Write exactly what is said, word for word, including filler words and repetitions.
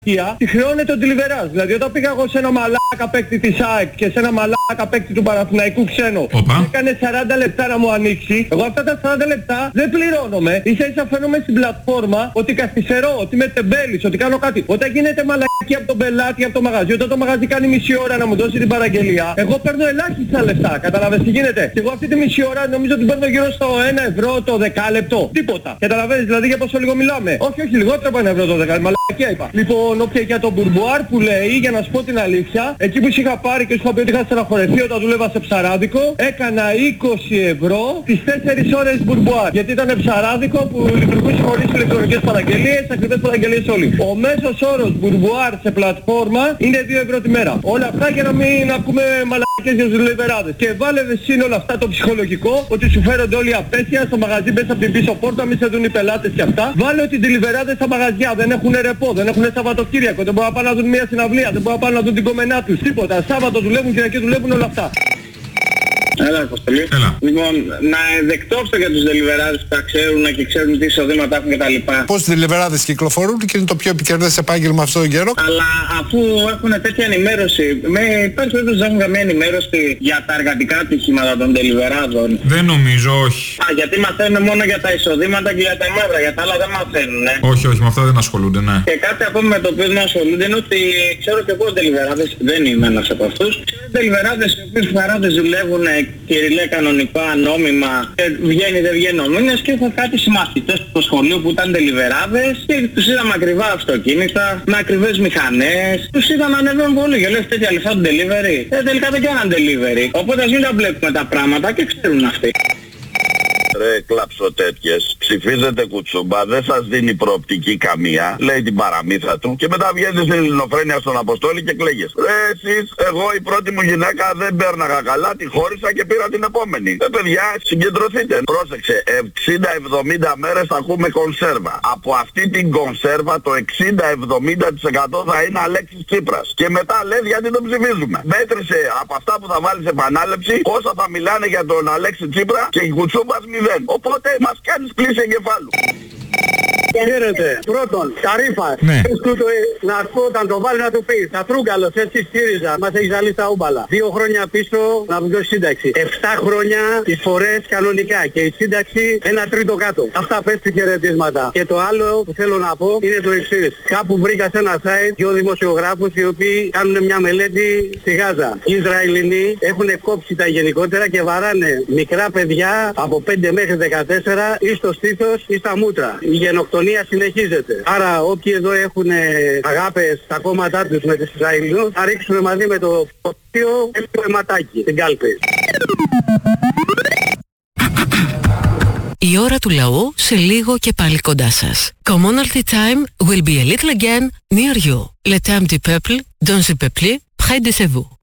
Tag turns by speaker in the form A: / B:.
A: μαλακία τη χρεώνεται ο Ντιλιβεράς. Δηλαδή όταν πήγα εγώ σε ένα μαλάκα παίκτη της ΑΕΚ και σε ένα μαλάκα παίκτη του Παναθηναϊκού ξένο, έκανε σαράντα λεπτά να μου ανοίξει. Εγώ αυτά τα σαράντα λεπτά δεν πληρώνομαι. Ίσα ίσα φαίνομαι στην πλατφόρμα ότι καθυστερώ, ότι είμαι τεμπέλης, ότι κάνω κάτι. Όταν γίνεται μαλακία από τον πελάτη, από το μαγαζί, όταν το μαγαζί κάνει μισή ώρα να μου δώσει την παραγγελία, εγώ παίρνω ελάχιστα λεφτά. Καταλαβαίνεις τι γίνεται? Και εγώ αυτή τη μισή ώρα νομίζω ότι παίρνω γύρω στο ένα ευρώ το δεκάλεπτο. Τίποτα. Καταλαβαίνεις δηλαδή για πόσο λίγο μιλάμε? Όχι, όχι, λιγότερο από ένα ευρώ το δεκάλεπτο. Μαλακία είπα. Λοιπόν, όποια για τον μπουρμπουάρ που λέει, για να σου πω την αλήθεια, εκεί που είχα πάρει και σου είχα πει ότι είχα στεναχωρεθεί όταν δούλευα σε ψαράδικο, έκανα είκοσι ευρώ τις τέσσερις ώρες μπουρμπουάρ. Γιατί ήταν ψαράδικο που λειτουργούσε χωρίς ηλεκτρονικές παραγγελίες, ακριβές παραγγελίες όλοι. Ο μέσος όρος μπουρμπουάρ σε πλατφόρμα είναι δύο ευρώ τη μέρα. Όλα αυτά για να μην ακούμε μαλακές για τους Ντιλιβεράδες. Και βάλε συν όλα αυτά το ψυχολογικό, ότι σου φέρονται όλοι απέσια, στο μαγαζί μπες από την πίσω πόρτα, μη σε δουν οι πελάτες και αυτά. Βάλε ότι οι Ντιλιβεράδες στα μαγαζιά δεν έχουν ρεπό, δεν έχουν Σαββατοκύριακο, δεν μπορούν να πάνε να δουν μια συναυλία, δεν μπορούν να πάνε να δουν την κομμενά τους, τίποτα. Σάββατο δουλεύουν, Κυριακή δουλεύουν, όλα αυτά.
B: Έλα, Αποστολή. Λοιπόν, να δεκτώψω για τους Ντιλιβεράδες που τα ξέρουν και ξέρουν τι εισοδήματα έχουν κτλ.
C: Πώς οι Ντιλιβεράδες κυκλοφορούν και είναι το πιο επικερδές επάγγελμα αυτόν τον καιρό.
B: Αλλά αφού έχουν τέτοια ενημέρωση, με υπάρχει περίπτωση να έχουν καμία ενημέρωση για τα εργατικά ατυχήματα των Ντιλιβεράδων?
D: Δεν νομίζω, όχι.
B: Α, γιατί μαθαίνουν μόνο για τα εισοδήματα και για τα μαύρα, για τα άλλα δεν μαθαίνουν, ε.
D: Όχι, όχι, με αυτά δεν ασχολούνται, ναι.
B: Και κάτι ακόμα με το οποίο δεν ασχολούνται είναι ότι ξέρω και εγώ Ντιλιβεράδες, δεν είμαι ένας από αυτούς. Ξέρω Ντιλιβεράδες οι οποίοι χαράδες δουλεύουν κυριλέ κανονικά, νόμιμα, και βγαίνει δεν βγαίνει ο μήνες, και έχω κάτι συμμαθητές του σχολείου που ήταν Ντιλιβεράδες και τους είδαμε ακριβά αυτοκίνητα, με ακριβές μηχανές, τους είδαμε να ανεβαίνουν πολύ και λέω τέτοια λεφτά του delivery. Ε, τελικά δεν κάναν delivery. Οπότε ας μην τα βλέπουμε τα πράγματα και ξέρουν αυτοί.
E: Ρε κλαψοτέτιες, ψηφίζετε κουτσούμπα, δεν σας δίνει προοπτική καμία, λέει την παραμύθα του και μετά βγαίνετε στην Ελληνοφρένεια στον Αποστόλη και κλαίγες. Ρε εσείς, εγώ η πρώτη μου γυναίκα δεν πέρναγα καλά, τη χώρισα και πήρα την επόμενη. Ε παιδιά, συγκεντρωθείτε. Πρόσεξε, εξήντα εβδομήντα μέρες θα έχουμε κονσέρβα. Από αυτή την κονσέρβα το εξήντα εβδομήντα τοις εκατό θα είναι Αλέξης Τσίπρας. Και μετά λες γιατί τον ψηφίζουμε. Μέτρησε από αυτά που θα βάλεις επανάληψη, όσα θα μιλάνε για τον Αλέξη Τσίπρα και η κουτσούμπας μηδέν. Οπότε μας κάνεις πλήση εγκεφάλου.
A: Χαίρετε. Πρώτον, Καρύφας.
D: Ναι.
A: Να σου πω όταν το βάλει να του πεις. Αθρούγκαλος, έτσι ΣΥΡΙΖΑ. Μας έχει ζαλίσει τα ούμπαλα. Δύο χρόνια πίσω να μου δώσει σύνταξη. Εφτά χρόνια τις φορές κανονικά. Και η σύνταξη ένα τρίτο κάτω. Αυτά πες του χαιρετίσματα. Και το άλλο που θέλω να πω είναι το εξής. Κάπου βρήκα σε ένα site δύο δημοσιογράφους οι οποίοι κάνουν μια μελέτη στη Γάζα. Οι Ισραηλινοί έχουν κόψει τα γενικότερα και βαράνε μικρά παιδιά από πέντε μέχρι δεκατέσσερα ή στο στήθος ή στα μούτρα. Η γενοκτονία συνεχίζεται. Άρα όποιοι εδώ έχουν αγάπες στα κόμματά τους με τους Ισραηλινούς θα ρίξουμε μαζί με το φωτίο και το αιματάκι στην κάλπη.
F: Η ώρα του λαού σε λίγο και πάλι κοντά σας. Commonalty time will be a little again near you. Le temps du peuple, dans le peuple, près de vous.